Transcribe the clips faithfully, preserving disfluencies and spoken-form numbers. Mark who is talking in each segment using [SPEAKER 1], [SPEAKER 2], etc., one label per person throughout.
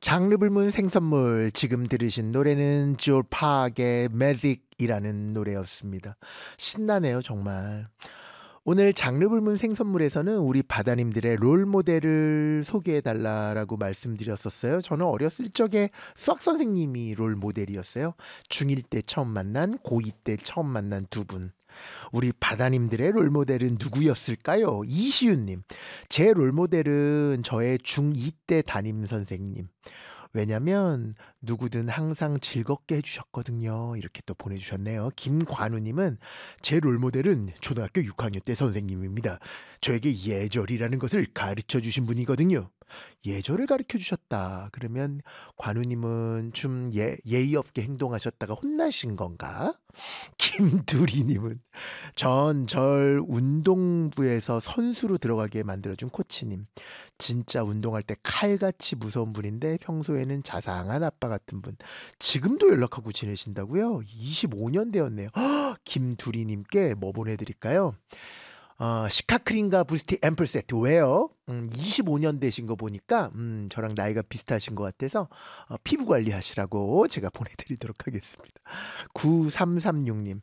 [SPEAKER 1] 장르불문 생선물 지금 들으신 노래는 지올 파악의 매직이라는 노래였습니다. 신나네요 정말. 오늘 장르불문 생선물에서는 우리 바다님들의 롤모델을 소개해달라고 말씀드렸었어요. 저는 어렸을 적에 수학 선생님이 롤모델이었어요. 중일 때 처음 만난, 고이 때 처음 만난 두 분. 우리 바다님들의 롤모델은 누구였을까요? 이시윤님. 제 롤모델은 저의 중이 때 담임 선생님. 왜냐면 누구든 항상 즐겁게 해주셨거든요. 이렇게 또 보내주셨네요. 김관우님은 제 롤모델은 초등학교 육 학년 때 선생님입니다. 저에게 예절이라는 것을 가르쳐 주신 분이거든요. 예절을 가르쳐 주셨다. 그러면 관우님은 좀 예, 예의 없게 행동하셨다가 혼나신 건가? 김두리님은 전 절 운동부에서 선수로 들어가게 만들어준 코치님. 진짜 운동할 때 칼같이 무서운 분인데 평소에는 자상한 아빠 같은 분. 지금도 연락하고 지내신다고요? 이십오 년 되었네요. 허, 김두리님께 뭐 보내드릴까요? 어, 시카크림과 부스티 앰플 세트. 왜요? 음, 이십오 년 되신 거 보니까 음, 저랑 나이가 비슷하신 것 같아서 어, 피부 관리하시라고 제가 보내드리도록 하겠습니다. 구삼삼육님.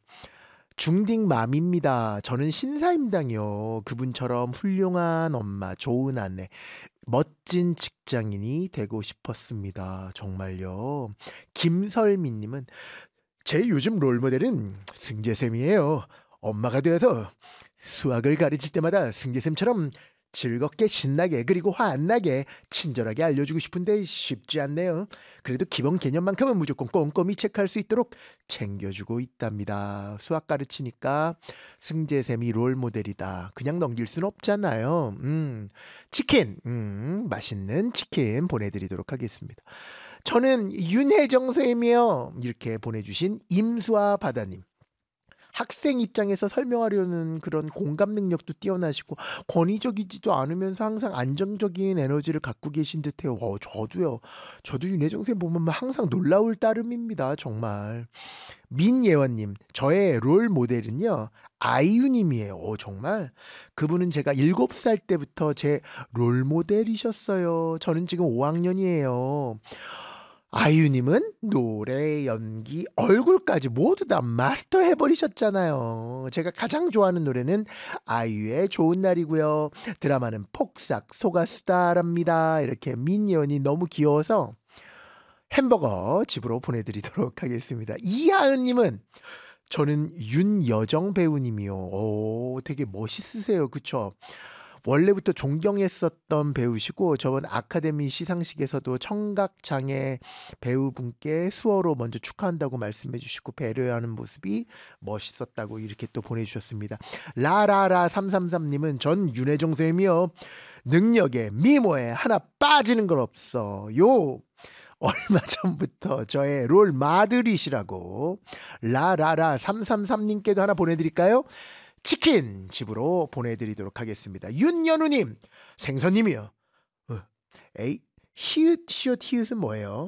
[SPEAKER 1] 중딩맘입니다. 저는 신사임당이요. 그분처럼 훌륭한 엄마, 좋은 아내, 멋진 직장인이 되고 싶었습니다. 정말요. 김설민님은 제 요즘 롤모델은 승재쌤이에요. 엄마가 되어서 수학을 가르칠 때마다 승재쌤처럼 즐겁게 신나게 그리고 화 안 나게 친절하게 알려주고 싶은데 쉽지 않네요. 그래도 기본 개념만큼은 무조건 꼼꼼히 체크할 수 있도록 챙겨주고 있답니다. 수학 가르치니까 승재쌤이 롤모델이다. 그냥 넘길 수는 없잖아요. 음, 치킨, 음, 맛있는 치킨 보내드리도록 하겠습니다. 저는 윤혜정쌤이요. 이렇게 보내주신 임수아 바다님. 학생 입장에서 설명하려는 그런 공감 능력도 뛰어나시고 권위적이지도 않으면서 항상 안정적인 에너지를 갖고 계신 듯해요. 어, 저도요. 저도 윤혜정 쌤 보면 항상 놀라울 따름입니다. 정말. 민예원님. 저의 롤 모델은요. 아이유님이에요. 오, 정말. 그분은 제가 일곱 살 때부터 제 롤 모델이셨어요. 저는 지금 오 학년이에요. 아이유님은 노래, 연기, 얼굴까지 모두 다 마스터 해버리셨잖아요. 제가 가장 좋아하는 노래는 아이유의 좋은 날이고요. 드라마는 폭삭 소가수다랍니다. 이렇게 민예원이 너무 귀여워서 햄버거 집으로 보내드리도록 하겠습니다. 이하은님은 저는 윤여정 배우님이요. 오, 되게 멋있으세요. 그쵸? 원래부터 존경했었던 배우시고 저번 아카데미 시상식에서도 청각장애 배우분께 수어로 먼저 축하한다고 말씀해 주시고 배려하는 모습이 멋있었다고 이렇게 또 보내주셨습니다. 라라라 삼삼삼님은 전 윤혜정 쌤이요. 능력에 미모에 하나 빠지는 건 없어요. 얼마 전부터 저의 롤 마들이시라고 라라라 삼삼삼님께도 하나 보내드릴까요? 치킨 집으로 보내드리도록 하겠습니다. 윤연우님 생선님이요. 어, 에이 히읗 시옷 히읗은 뭐예요?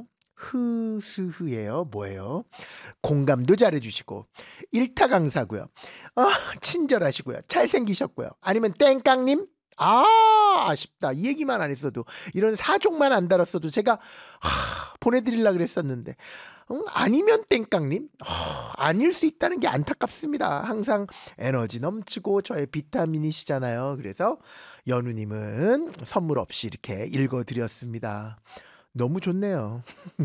[SPEAKER 1] 흐스흐예요. 뭐예요? 공감도 잘해주시고 일타 강사고요. 아, 친절하시고요. 잘생기셨고요. 아니면 땡깡님? 아, 아쉽다. 이 얘기만 안 했어도 이런 사족만 안 달았어도 제가 하, 보내드리려고 그랬었는데 음, 아니면 땡깡님? 어, 아닐 수 있다는 게 안타깝습니다. 항상 에너지 넘치고 저의 비타민이시잖아요. 그래서 연우님은 선물 없이 이렇게 읽어드렸습니다. 너무 좋네요.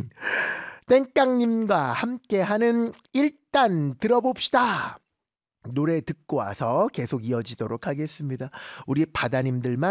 [SPEAKER 1] 땡깡님과 함께하는 일단 들어봅시다. 노래 듣고 와서 계속 이어지도록 하겠습니다. 우리 바다님들만